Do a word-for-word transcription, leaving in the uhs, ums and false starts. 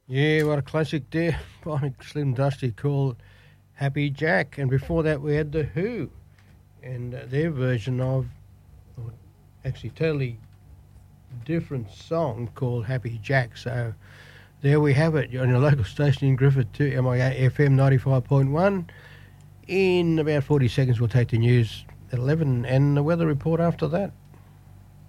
Yeah, what a classic there by Slim Dusty called Happy Jack. And before that, we had The Who and uh, their version of, or actually, totally different song called Happy Jack. So there we have it. You're on your local station in Griffith too, M I A F M ninety-five point one. In about forty seconds, we'll take the news at eleven and the weather report after that.